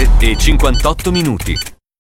7:58.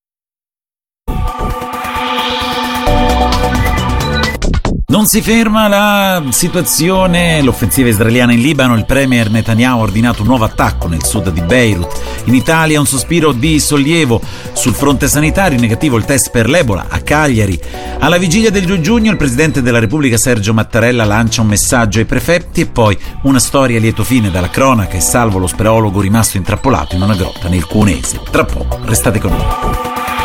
Non si ferma la situazione, l'offensiva israeliana in Libano, il premier Netanyahu ha ordinato un nuovo attacco nel sud di Beirut. In Italia un sospiro di sollievo sul fronte sanitario, negativo il test per l'Ebola a Cagliari. Alla vigilia del 2 giugno il presidente della Repubblica Sergio Mattarella lancia un messaggio ai prefetti e poi una storia a lieto fine dalla cronaca e salvo lo speleologo rimasto intrappolato in una grotta nel Cuneese. Tra poco, restate con noi.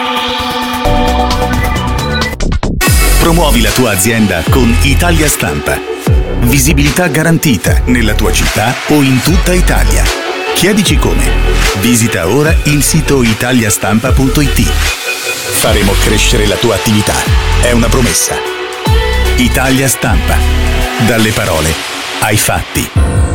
Promuovi la tua azienda con Italia Stampa. Visibilità garantita nella tua città o in tutta Italia. Chiedici come. Visita ora il sito italiastampa.it. Faremo crescere la tua attività. È una promessa. Italia Stampa. Dalle parole ai fatti.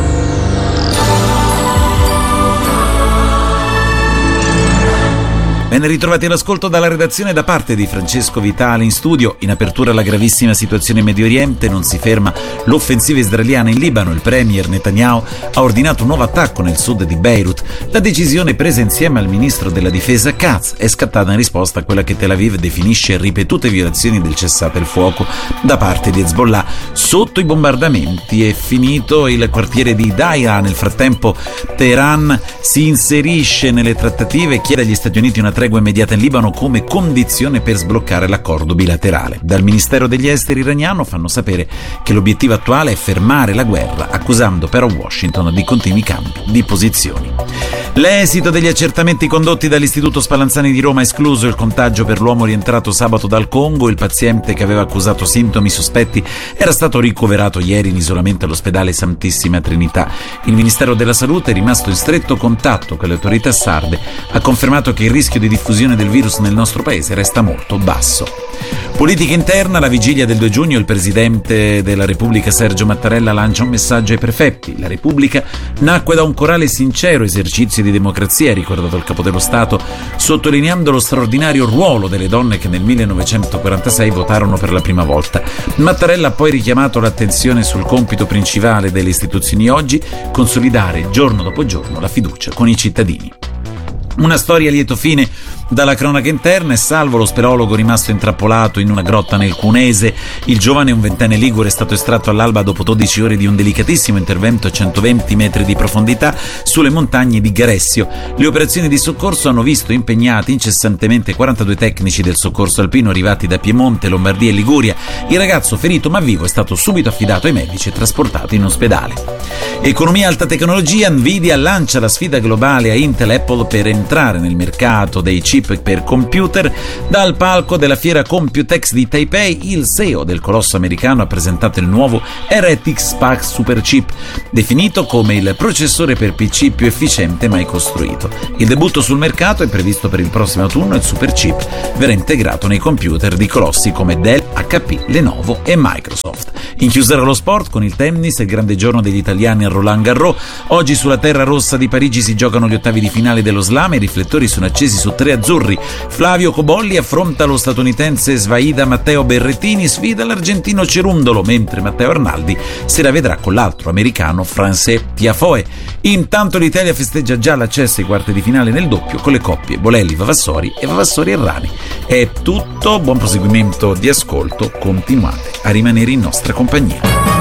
Ben ritrovati all'ascolto dalla redazione da parte di Francesco Vitale in studio. In apertura alla gravissima situazione in Medio Oriente, non si ferma l'offensiva israeliana in Libano. Il premier Netanyahu ha ordinato un nuovo attacco nel sud di Beirut. La decisione, presa insieme al ministro della difesa Katz, è scattata in risposta a quella che Tel Aviv definisce ripetute violazioni del cessate il fuoco da parte di Hezbollah. Sotto i bombardamenti è finito il quartiere di Daira. Nel frattempo Teheran si inserisce nelle trattative e chiede agli Stati Uniti una tregua immediata in Libano come condizione per sbloccare l'accordo bilaterale. Dal Ministero degli Esteri iraniano fanno sapere che l'obiettivo attuale è fermare la guerra, accusando però Washington di continui cambi di posizioni. L'esito degli accertamenti condotti dall'Istituto Spallanzani di Roma ha escluso il contagio per l'uomo rientrato sabato dal Congo. Il paziente, che aveva accusato sintomi sospetti, era stato ricoverato ieri in isolamento all'ospedale Santissima Trinità. Il Ministero della Salute, rimasto in stretto contatto con le autorità sarde, ha confermato che il rischio di diffusione del virus nel nostro paese resta molto basso. Politica interna, alla vigilia del 2 giugno il presidente della Repubblica Sergio Mattarella lancia un messaggio ai prefetti. La Repubblica nacque da un corale e sincero esercizio di democrazia, ha ricordato il Capo dello Stato, sottolineando lo straordinario ruolo delle donne che nel 1946 votarono per la prima volta. Mattarella ha poi richiamato l'attenzione sul compito principale delle istituzioni oggi: consolidare giorno dopo giorno la fiducia con i cittadini. Una storia a lieto fine dalla cronaca interna, e salvo lo speleologo rimasto intrappolato in una grotta nel Cuneese, il giovane, un ventenne ligure, è stato estratto all'alba dopo 12 ore di un delicatissimo intervento a 120 metri di profondità sulle montagne di Garessio. Le operazioni di soccorso hanno visto impegnati incessantemente 42 tecnici del soccorso alpino arrivati da Piemonte, Lombardia e Liguria. Il ragazzo, ferito ma vivo, è stato subito affidato ai medici e trasportato in ospedale. Economia alta tecnologia, Nvidia lancia la sfida globale a Intel e Apple per entrare nel mercato dei chip per computer. Dal palco della fiera Computex di Taipei, il CEO del colosso americano ha presentato il nuovo RTX Spark Superchip, definito come il processore per PC più efficiente mai costruito. Il debutto sul mercato è previsto per il prossimo autunno e il Superchip verrà integrato nei computer di colossi come Dell, HP, Lenovo e Microsoft. In chiusura allo sport con il tennis, il grande giorno degli italiani a Roland Garros. Oggi sulla terra rossa di Parigi si giocano gli ottavi di finale dello slam e i riflettori sono accesi su tre azzurri. Flavio Cobolli affronta lo statunitense Svaida Matteo Berrettini, sfida l'argentino Cerundolo, mentre Matteo Arnaldi se la vedrà con l'altro americano Frances Tiafoe. Intanto l'Italia festeggia già l'accesso ai quarti di finale nel doppio con le coppie Bolelli Vavassori e Vavassori Errani. È tutto, buon proseguimento di ascolto, continuate a rimanere in nostra compagnia.